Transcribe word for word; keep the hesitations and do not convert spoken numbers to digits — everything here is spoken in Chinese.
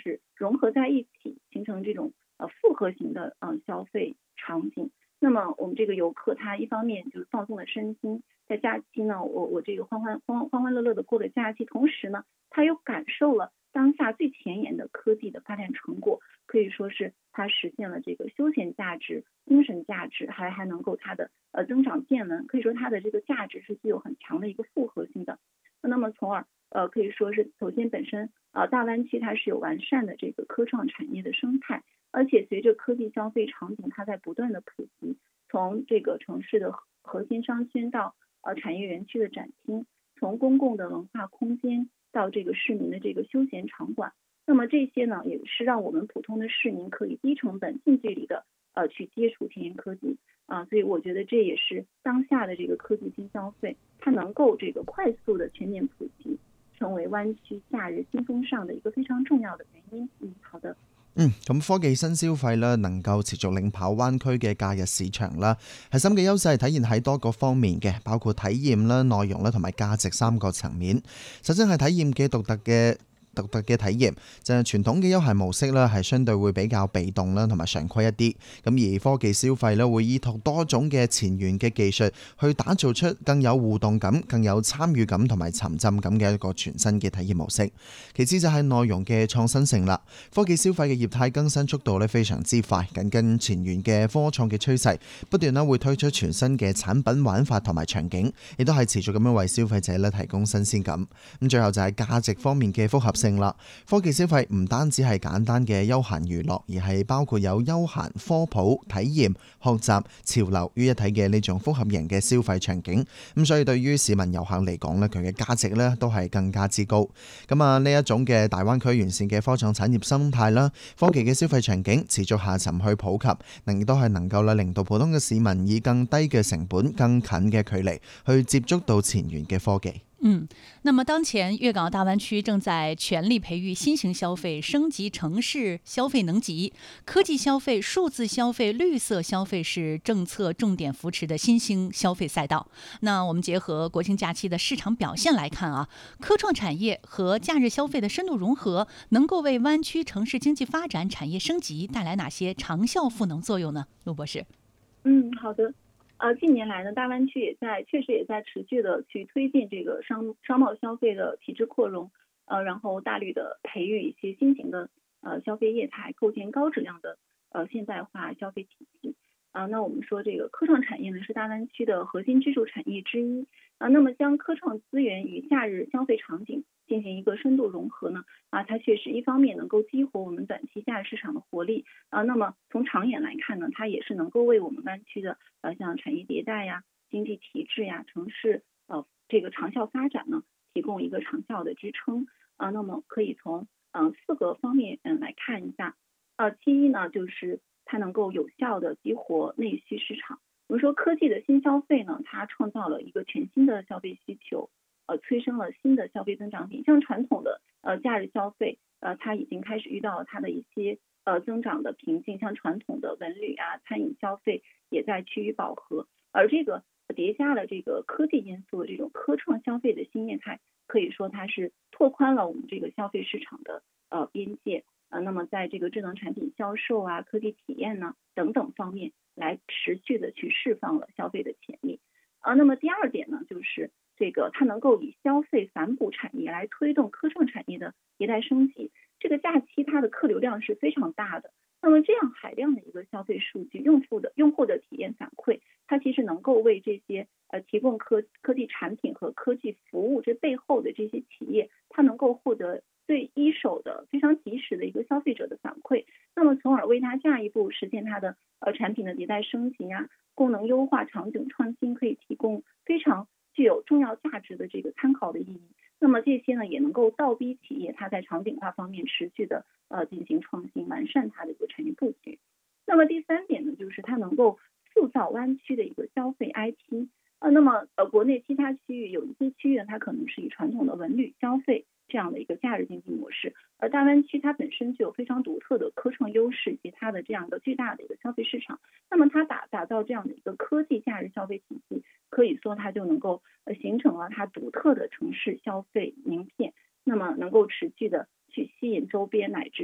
是融合在一起，形成这种呃复合型的呃消费场景。那么我们这个游客他一方面就是放松了身心，在假期呢，我我这个欢欢欢欢欢乐乐的过了假期，同时呢，他又感受了当下最前沿的科技的发展成果，可以说是它实现了这个休闲价值、精神价值，还还能够它的呃增长见闻，可以说它的这个价值是具有很强的一个复合性的。那么从而呃可以说是首先本身呃大湾区它是有完善的这个科创产业的生态，而且随着科技消费场景它在不断的普及，从这个城市的核心商圈到呃产业园区的展厅，从公共的文化空间到这个市民的这个休闲场馆，那么这些呢也是让我们普通的市民可以低成本近距离的呃去接触田园科技啊，所以我觉得这也是当下的这个科技新消费它能够这个快速的全面普及，成為灣區假日新風尚的一個非常重要的原因。嗯，好的。 嗯，咁科技新消費咧，能夠持續領跑灣區嘅假日市場啦。核心嘅優勢係體現喺多個方面嘅，包括體驗啦、內容啦同埋價值三個層面。首先係體驗嘅獨特嘅獨特嘅體驗，就係傳統嘅休閒模式啦，係相對會比較被動啦，同埋常規一啲。咁而科技消費咧，會依託多種嘅前沿嘅技術，去打造出更有互動感、更有參與感同埋沉浸感嘅一個全新嘅體驗模式。其次就係內容嘅創新性啦，科技消費嘅業態更新速度咧非常之快，緊跟前沿嘅科創嘅趨勢，不斷咧會推出全新嘅產品玩法同埋場景，亦都係持續咁樣為消費者咧提供新鮮感。咁最後就係價值方面嘅複合性啦。科技消費唔單止係簡單嘅休閒娛樂，而係包括有休閒、科普、體驗、學習、潮流於一體嘅呢種複合型嘅消費場景。咁所以對於市民遊客嚟講咧，佢嘅價值咧都係更加之高。咁啊呢一種嘅大灣區完善嘅科創產業生態啦，科技嘅消費場景持續下沉去普及，能亦都係能夠咧令到普通嘅市民以更低嘅成本、更近嘅距離去接觸到前沿嘅科技。 嗯，那么当前粤港澳大湾区正在全力培育新型消费、升级城市消费能级、科技消费、数字消费、绿色消费是政策重点扶持的新兴消费赛道。那我们结合国庆假期的市场表现来看啊，科创产业和假日消费的深度融合，能够为湾区城市经济发展、产业升级带来哪些长效赋能作用呢？陆博士。 嗯，好的。呃，近年来呢，大湾区也在确实也在持续的去推进这个商商贸消费的体制扩容，呃，然后大力的培育一些新型的呃消费业态，构建高质量的呃现代化消费体系。啊、呃，那我们说这个科创产业呢是大湾区的核心支柱产业之一啊、呃，那么将科创资源与假日消费场景进行一个深度融合呢，啊，它确实一方面能够激活我们短期假日市场的活力啊，那么从长远来看呢，它也是能够为我们湾区的呃像产业迭代呀、经济体制呀、城市呃这个长效发展呢提供一个长效的支撑啊。那么可以从嗯、呃、四个方面嗯来看一下，呃，其一呢就是它能够有效的激活内需市场。我们说科技的新消费呢，它创造了一个全新的消费需求。呃，催生了新的消费增长点，像传统的呃假日消费，呃，它已经开始遇到了它的一些呃增长的瓶颈，像传统的文旅啊、餐饮消费也在趋于饱和，而这个叠加了这个科技因素的这种科创消费的新业态，可以说它是拓宽了我们这个消费市场的呃边界啊、呃。那么在这个智能产品销售啊、科技体验呢等等方面，来持续的去释放了消费的潜力啊、呃。那么第二点呢，就是这个它能够以消费反哺产业来推动科创产业的迭代升级。这个假期它的客流量是非常大的，那么这样海量的一个消费数据，用户的用户的体验反馈，它其实能够为这些呃提供科科技产品和科技服务这背后的这些企业，它能够获得最一手的非常及时的一个消费者的反馈，那么从而为它下一步实现它的呃产品的迭代升级啊、功能优化、场景创新，可以提供非常具有重要价值的这个参考的意义。那么这些呢，也能够倒逼企业它在场景化方面持续的呃进行创新，完善它的一个产业布局。那么第三点呢，就是它能够塑造湾区的一个消费 I P。呃，那么呃国内其他区域有一些区域呢，它可能是以传统的文旅消费这样的一个假日经济模式，而大湾区它本身具有非常独特的科创优势以及它的这样的巨大的一个消费市场。那么它打打造这样的一个科技假日消费体系，可以说它就能够呃形成了它独特的城市消费名片，那么能够持续的去吸引周边乃至